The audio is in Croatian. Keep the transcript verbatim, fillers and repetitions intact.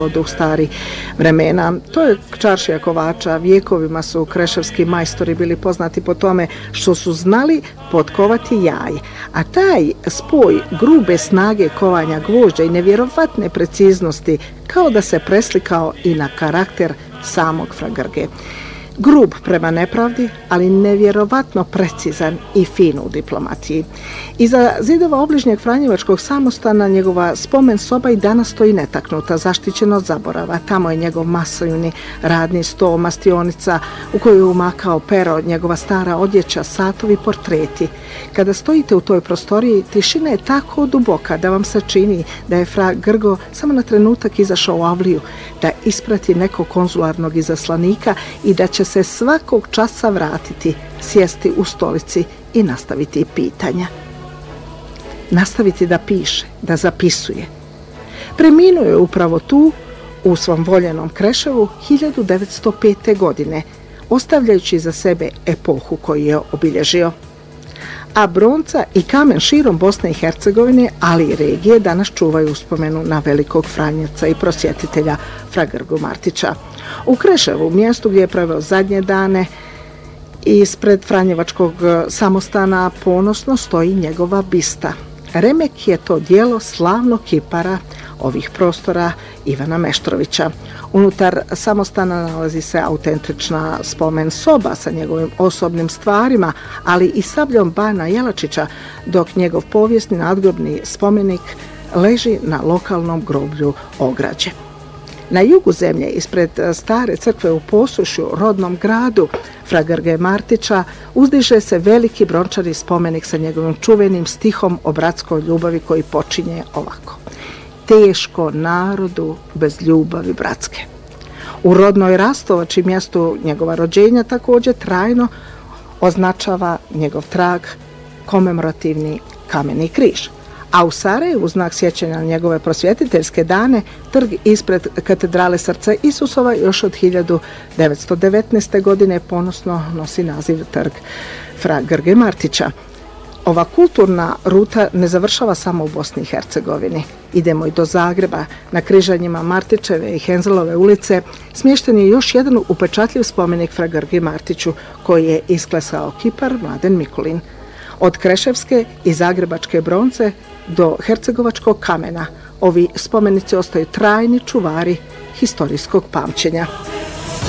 duh stari vremena. To je čaršija kovača. Vjekovima su kreševski majstori bili poznati po tome što su znali potkovati jaj. A taj spoj grube snage kovanja gvožđa i nevjerovatne preciznosti kao da se preslikao i na karakter samog fra Grge. Grub prema nepravdi, ali nevjerovatno precizan i fin u diplomatiji. Iza zidova obližnjeg Franjevačkog samostana njegova spomen soba i danas stoji netaknuta, zaštićena od zaborava. Tamo je njegov masivni radni sto, mastionica u koju je umakao pero, njegova stara odjeća, satovi, portreti. Kada stojite u toj prostoriji, tišina je tako duboka da vam se čini da je fra Grgo samo na trenutak izašao u avliju, da isprati nekog konzularnog izaslanika i da će se svakog časa vratiti, sjesti u stolici i nastaviti pitanja. Nastaviti da piše, da zapisuje. Preminuo je upravo tu, u svom voljenom Kreševu, hiljadu devetsto pete. godine, ostavljajući za sebe epohu koju je obilježio. A bronca i kamen širom Bosne i Hercegovine, ali i regije, danas čuvaju uspomenu na velikog Franjevca i prosvjetitelja fra Grgu Martića. U Kreševu, mjestu gdje je proveo zadnje dane, ispred Franjevačkog samostana ponosno stoji njegova bista. Remek je to dijelo slavnog kipara ovih prostora Ivana Meštrovića. Unutar samostana nalazi se autentična spomen soba sa njegovim osobnim stvarima, ali i sabljom Bana Jelačića, dok njegov povijesni nadgrobni spomenik leži na lokalnom groblju Ograđe. Na jugu zemlje, ispred stare crkve u Posušju, rodnom gradu fra Grge Martića, uzdiže se veliki brončani spomenik sa njegovim čuvenim stihom o bratskoj ljubavi koji počinje ovako. Teško narodu bez ljubavi bratske. U rodnoj Rastovači, mjestu njegova rođenja, također trajno označava njegov trag komemorativni kameni križ. A u Sarajevu, u znak sjećanja na njegove prosvjetiteljske dane, trg ispred katedrale Srca Isusova još od hiljadu devetsto devetnaeste. godine ponosno nosi naziv trg fra Grge Martića. Ova kulturna ruta ne završava samo u Bosni i Hercegovini. Idemo i do Zagreba. Na križanjima Martićeve i Henzelove ulice smješten je još jedan upečatljiv spomenik fra Grgi Martiću koji je isklesao kipar Mladen Mikulin. Od kreševske i zagrebačke bronce do hercegovačkog kamena ovi spomenici ostaju trajni čuvari historijskog pamćenja.